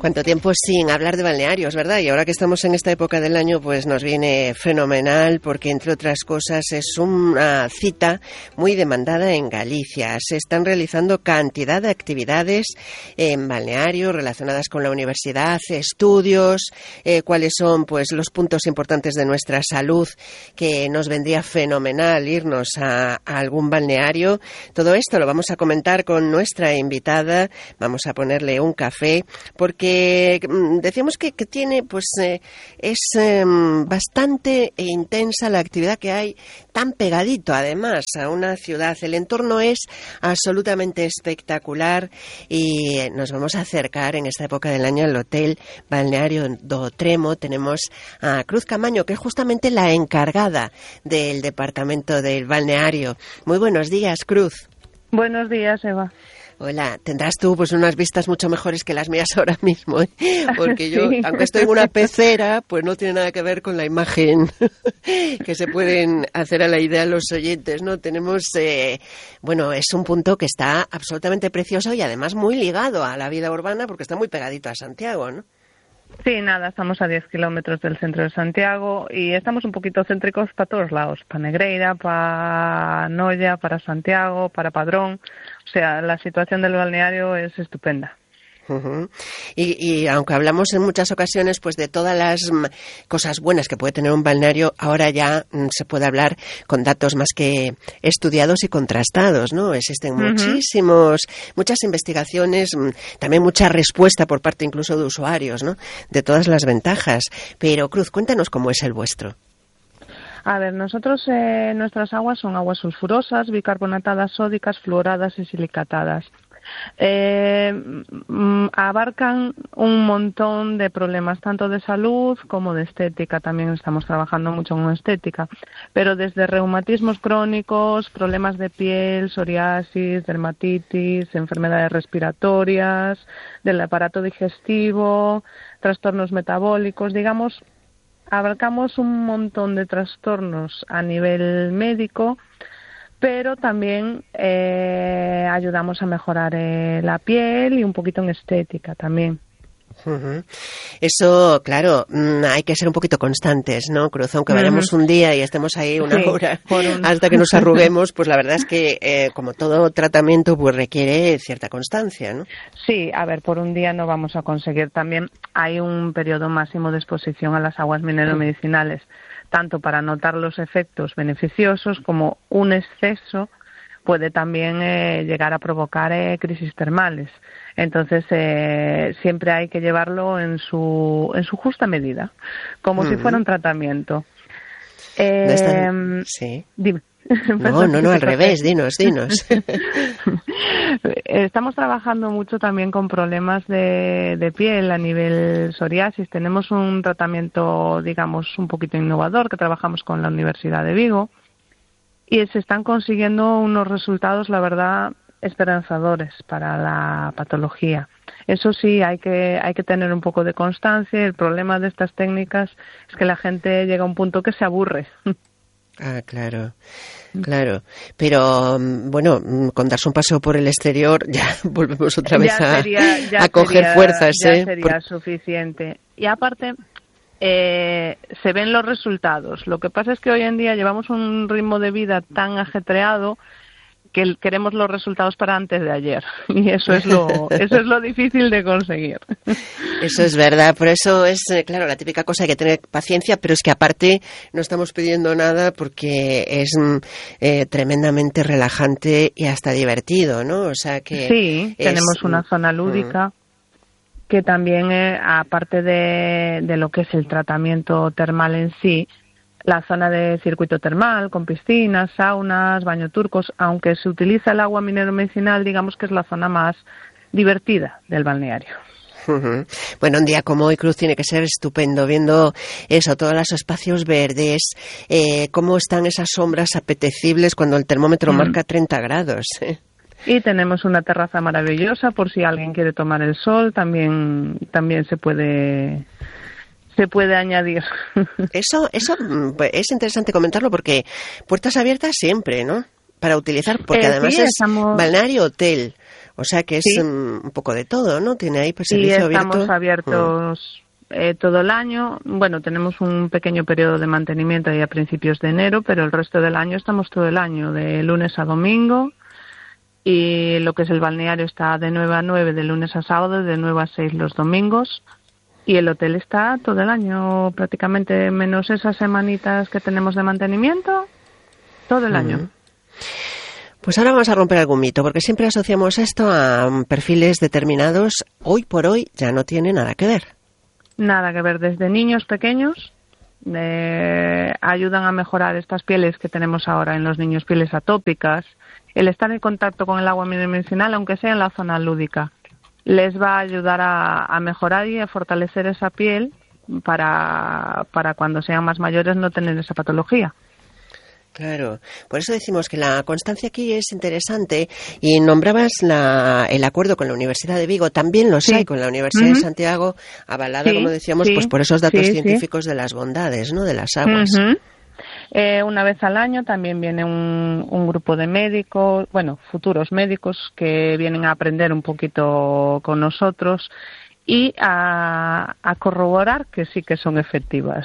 Cuánto tiempo sin hablar de balnearios, ¿verdad? Y ahora que estamos en esta época del año, pues nos viene fenomenal porque, entre otras cosas, es una cita muy demandada en Galicia. Se están realizando cantidad de actividades en balnearios relacionadas con la universidad, estudios, cuáles son pues los puntos importantes de nuestra salud, que nos vendría fenomenal irnos a algún balneario. Todo esto lo vamos a comentar con nuestra invitada. Vamos a ponerle un café porque decíamos que tiene, pues es bastante intensa la actividad que hay, tan pegadito además a una ciudad. El entorno es absolutamente espectacular y nos vamos a acercar en esta época del año al Hotel Balneario do Tremo. Tenemos a Cruz Camaño, que es justamente la encargada del departamento del balneario. Muy buenos días, Cruz. Buenos días, Eva. Hola, tendrás tú pues unas vistas mucho mejores que las mías ahora mismo, ¿eh? Porque yo, Sí. aunque estoy en una pecera, pues no tiene nada que ver con la imagen que se pueden hacer a la idea los oyentes, ¿no? Tenemos, bueno, es un punto que está absolutamente precioso y además muy ligado a la vida urbana porque está muy pegadito a Santiago, ¿no? Sí, nada, estamos a 10 kilómetros del centro de Santiago y estamos un poquito céntricos para todos lados, para Negreira, para Noia, para Santiago, para Padrón. O sea, la situación del balneario es estupenda. Uh-huh. Y aunque hablamos en muchas ocasiones pues de todas las cosas buenas que puede tener un balneario, ahora ya se puede hablar con datos más que estudiados y contrastados, ¿no? Existen muchas investigaciones, también mucha respuesta por parte incluso de usuarios, ¿no? De todas las ventajas. Pero Cruz, cuéntanos cómo es el vuestro. A ver, nosotros nuestras aguas son aguas sulfurosas, bicarbonatadas sódicas, fluoradas y silicatadas. Abarcan un montón de problemas, tanto de salud como de estética. También estamos trabajando mucho en estética, pero desde reumatismos crónicos, problemas de piel, psoriasis, dermatitis, enfermedades respiratorias, del aparato digestivo, trastornos metabólicos, digamos, abarcamos un montón de trastornos a nivel médico, pero también ayudamos a mejorar la piel y un poquito en estética también. Uh-huh. Eso, claro, hay que ser un poquito constantes, ¿no, Cruz? Aunque vayamos un día y estemos ahí una hora hasta que nos arruguemos, pues la verdad es que, como todo tratamiento, pues requiere cierta constancia, ¿no? Sí, a ver, por un día no vamos a conseguir. También hay un periodo máximo de exposición a las aguas mineromedicinales, tanto para notar los efectos beneficiosos como un exceso puede también llegar a provocar crisis termales. Entonces, siempre hay que llevarlo en su justa medida, como si fuera un tratamiento. Sí. Dime. No, al revés, dinos. Estamos trabajando mucho también con problemas de piel a nivel psoriasis. Tenemos un tratamiento, digamos, un poquito innovador que trabajamos con la Universidad de Vigo y se están consiguiendo unos resultados, la verdad, esperanzadores para la patología. Eso sí, hay que tener un poco de constancia. El problema de estas técnicas es que la gente llega a un punto que se aburre. Ah, claro. Pero, bueno, con darse un paseo por el exterior ya volvemos otra vez a coger fuerzas. Ya sería suficiente. Y aparte, se ven los resultados. Lo que pasa es que hoy en día llevamos un ritmo de vida tan ajetreado que queremos los resultados para antes de ayer, y eso es lo difícil de conseguir. Eso es verdad, por eso es, claro, la típica cosa, hay que tener paciencia, pero es que aparte no estamos pidiendo nada porque es tremendamente relajante y hasta divertido, ¿no? O sea que sí, tenemos una zona lúdica que también, aparte de lo que es el tratamiento termal en sí, la zona de circuito termal, con piscinas, saunas, baño turcos, aunque se utiliza el agua mineromedicinal, digamos que es la zona más divertida del balneario. Uh-huh. Bueno, un día como hoy, Cruz, tiene que ser estupendo, viendo eso, todos los espacios verdes, cómo están esas sombras apetecibles cuando el termómetro marca 30 grados. Y tenemos una terraza maravillosa, por si alguien quiere tomar el sol, también se puede añadir. Eso es interesante comentarlo porque puertas abiertas siempre, ¿no? Para utilizar, porque además sí, es balneario hotel. O sea que es un poco de todo, ¿no? Tiene ahí pues, sí, servicio abierto. Estamos abiertos todo el año. Bueno, tenemos un pequeño periodo de mantenimiento ahí a principios de enero, pero el resto del año estamos todo el año, de lunes a domingo. Y lo que es el balneario está de 9 a 9 de lunes a sábado, de 9 a 6 los domingos. Y el hotel está todo el año, prácticamente, menos esas semanitas que tenemos de mantenimiento, todo el año. Pues ahora vamos a romper algún mito, porque siempre asociamos esto a perfiles determinados. Hoy por hoy ya no tiene nada que ver. Nada que ver. Desde niños pequeños ayudan a mejorar estas pieles que tenemos ahora en los niños, pieles atópicas. El estar en contacto con el agua medicinal, aunque sea en la zona lúdica, les va a ayudar a mejorar y a fortalecer esa piel para cuando sean más mayores no tener esa patología. Claro, por eso decimos que la constancia aquí es interesante y nombrabas el acuerdo con la Universidad de Vigo, también los hay con la Universidad de Santiago, avalada, como decíamos, pues por esos datos científicos de las bondades, ¿no?, de las aguas. Una vez al año también viene un grupo de médicos, bueno, futuros médicos que vienen a aprender un poquito con nosotros y a corroborar que sí que son efectivas.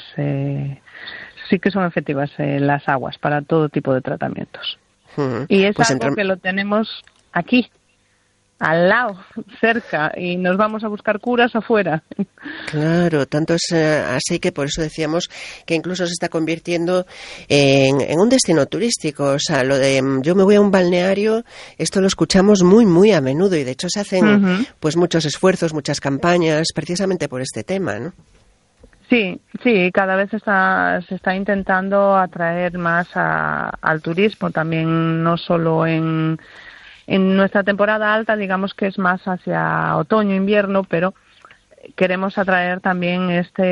Sí que son efectivas las aguas para todo tipo de tratamientos. Y es pues algo que lo tenemos aquí, al lado, cerca, y nos vamos a buscar curas afuera. Claro, tanto es así que por eso decíamos que incluso se está convirtiendo en un destino turístico. O sea, lo de yo me voy a un balneario, esto lo escuchamos muy, muy a menudo y de hecho se hacen pues muchos esfuerzos, muchas campañas, precisamente por este tema, ¿no? Sí, cada vez se está intentando atraer más al turismo, también no solo en nuestra temporada alta, digamos que es más hacia otoño, invierno, pero queremos atraer también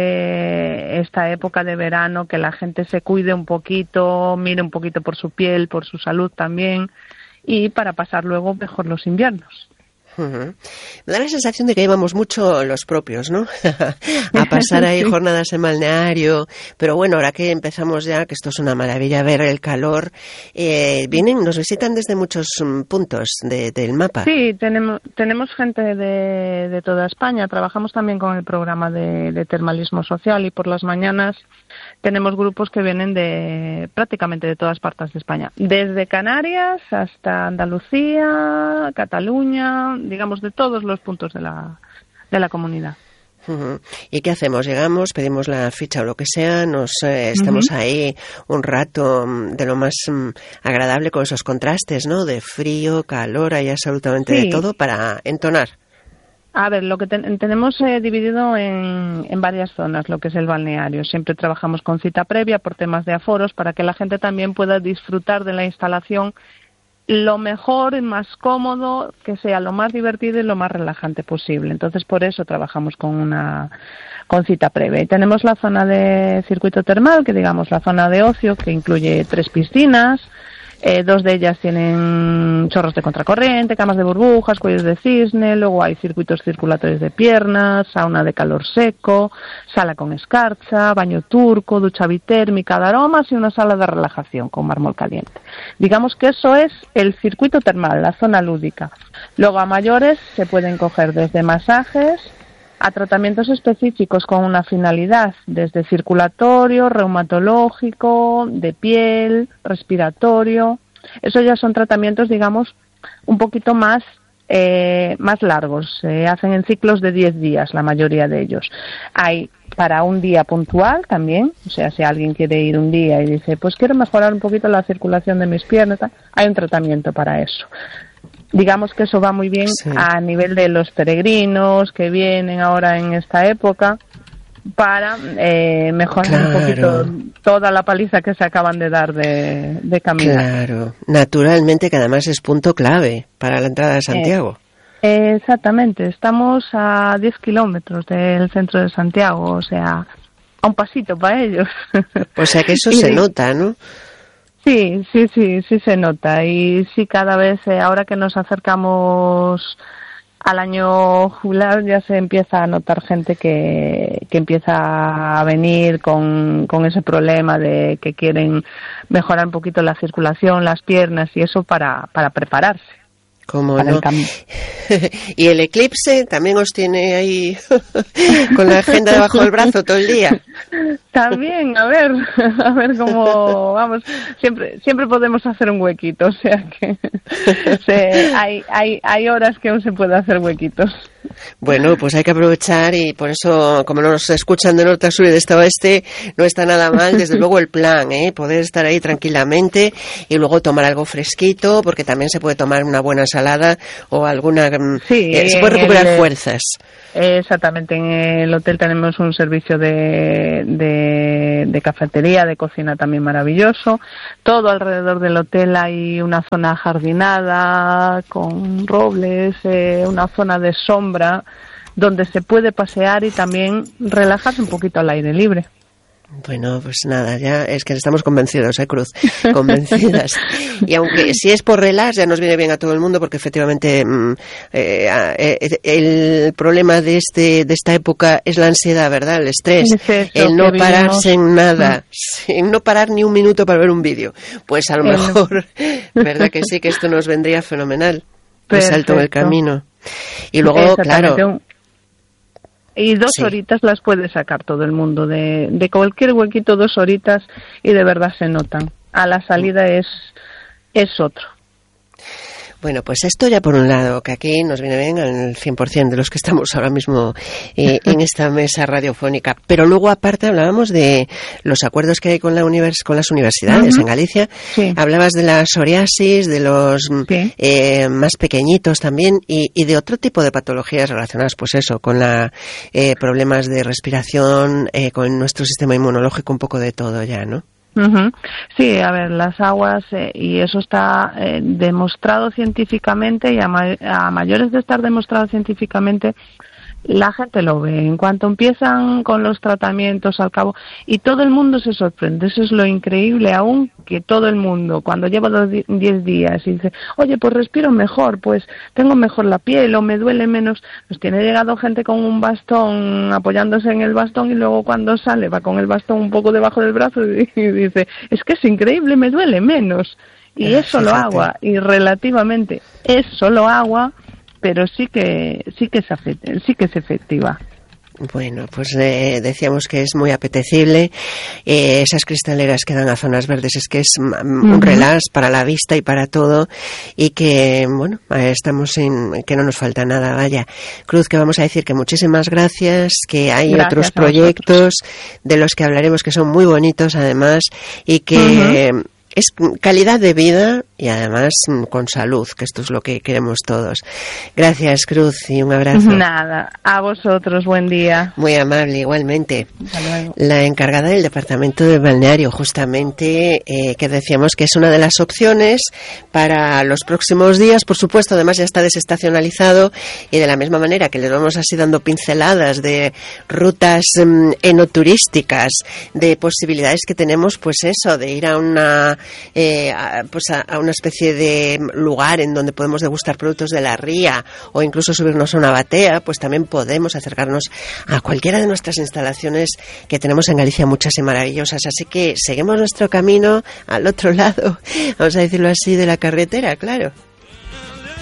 esta época de verano, que la gente se cuide un poquito, mire un poquito por su piel, por su salud también, y para pasar luego mejor los inviernos. Me da la sensación de que llevamos mucho los propios, ¿no? A pasar ahí jornadas en balneario, pero bueno, ahora que empezamos ya, que esto es una maravilla ver el calor, nos visitan desde muchos puntos del mapa. Sí, tenemos gente de toda España, trabajamos también con el programa de termalismo social y por las mañanas tenemos grupos que vienen prácticamente de todas partes de España, desde Canarias hasta Andalucía, Cataluña, digamos de todos los puntos de la comunidad. ¿Y qué hacemos? Llegamos, pedimos la ficha o lo que sea, estamos ahí un rato de lo más agradable con esos contrastes, ¿no? De frío, calor, hay absolutamente de todo para entonar. A ver, lo que tenemos dividido en varias zonas, lo que es el balneario. Siempre trabajamos con cita previa por temas de aforos para que la gente también pueda disfrutar de la instalación lo mejor y más cómodo, que sea lo más divertido y lo más relajante posible. Entonces, por eso trabajamos con cita previa. Y tenemos la zona de circuito termal, que digamos la zona de ocio, que incluye 3 piscinas. 2 de ellas tienen chorros de contracorriente, camas de burbujas, cuellos de cisne, luego hay circuitos circulatorios de piernas, sauna de calor seco, sala con escarcha, baño turco, ducha bitérmica de aromas y una sala de relajación con mármol caliente. Digamos que eso es el circuito termal, la zona lúdica. Luego a mayores se pueden coger desde masajes a tratamientos específicos con una finalidad, desde circulatorio, reumatológico, de piel, respiratorio. Eso ya son tratamientos, digamos, un poquito más largos. Se hacen en ciclos de 10 días, la mayoría de ellos. Hay para un día puntual también, o sea, si alguien quiere ir un día y dice, pues quiero mejorar un poquito la circulación de mis piernas, hay un tratamiento para eso. Digamos que eso va muy bien a nivel de los peregrinos que vienen ahora en esta época para mejorar un poquito toda la paliza que se acaban de dar de caminar. Claro, naturalmente, que además es punto clave para la entrada de Santiago. Exactamente, estamos a 10 kilómetros del centro de Santiago, o sea, a un pasito para ellos. O sea que eso se nota, ¿no? Sí se nota, y sí, cada vez ahora que nos acercamos al año jubilar ya se empieza a notar gente que empieza a venir con ese problema de que quieren mejorar un poquito la circulación, las piernas y eso para prepararse. ¿Cómo para no? el camino. ¿Y el eclipse también os tiene ahí con la agenda debajo del brazo todo el día? También, a ver cómo vamos. Siempre podemos hacer un huequito, o sea que hay horas que aún se puede hacer huequitos. Bueno, pues hay que aprovechar y por eso, como nos escuchan de norte a sur y de este a oeste, no está nada mal, desde luego el plan, poder estar ahí tranquilamente y luego tomar algo fresquito, porque también se puede tomar una buena ensalada o alguna... Sí, se puede recuperar fuerzas. Exactamente, en el hotel tenemos un servicio de cafetería, de cocina también maravilloso. Todo alrededor del hotel hay una zona ajardinada con robles, una zona de sombra donde se puede pasear y también relajarse un poquito al aire libre. Bueno, pues nada, ya es que estamos convencidos, Cruz, convencidas. Y aunque si es por relax, ya nos viene bien a todo el mundo, porque efectivamente el problema de esta época es la ansiedad, ¿verdad? El estrés, el no pararse en nada, en no parar ni un minuto para ver un vídeo. Pues a lo mejor, ¿verdad que sí? Que esto nos vendría fenomenal. El salto en el camino. Y luego, claro... Y 2 horitas las puede sacar todo el mundo, de cualquier huequito 2 horitas y de verdad se notan. A la salida es otro. Bueno, pues esto ya por un lado, que aquí nos viene bien al 100% de los que estamos ahora mismo en esta mesa radiofónica. Pero luego, aparte, hablábamos de los acuerdos que hay con las universidades en Galicia. Sí. Hablabas de la psoriasis, de los más pequeñitos también, y de otro tipo de patologías relacionadas, pues eso, con problemas de respiración, con nuestro sistema inmunológico, un poco de todo ya, ¿no? Sí, a ver, las aguas, y eso está demostrado científicamente, y a mayores de estar demostrado científicamente, la gente lo ve. En cuanto empiezan con los tratamientos al cabo, y todo el mundo se sorprende, eso es lo increíble aún, que todo el mundo, cuando lleva los 10 días y dice, oye, pues respiro mejor, pues tengo mejor la piel o me duele menos, pues tiene llegado gente con un bastón, apoyándose en el bastón, y luego cuando sale va con el bastón un poco debajo del brazo y dice, es que es increíble, me duele menos. Y es solo agua, y relativamente es solo agua, pero sí que es efectiva. Bueno, pues decíamos que es muy apetecible. Esas cristaleras que dan a zonas verdes, es que es un relax para la vista y para todo, y que, bueno, estamos que no nos falta nada, vaya. Cruz, que vamos a decir que muchísimas gracias, que hay otros proyectos de los que hablaremos que son muy bonitos además, y que... Es calidad de vida y además con salud, que esto es lo que queremos todos. Gracias, Cruz, y un abrazo. Nada, a vosotros, buen día. Muy amable, igualmente. Hasta luego. La encargada del departamento de balneario, justamente, que decíamos que es una de las opciones para los próximos días. Por supuesto, además ya está desestacionalizado, y de la misma manera que les vamos así dando pinceladas de rutas enoturísticas, de posibilidades que tenemos, pues eso, de ir a una una especie de lugar en donde podemos degustar productos de la ría, o incluso subirnos a una batea, pues también podemos acercarnos a cualquiera de nuestras instalaciones, que tenemos en Galicia muchas y maravillosas. Así que seguimos nuestro camino al otro lado, vamos a decirlo así, de la carretera, claro.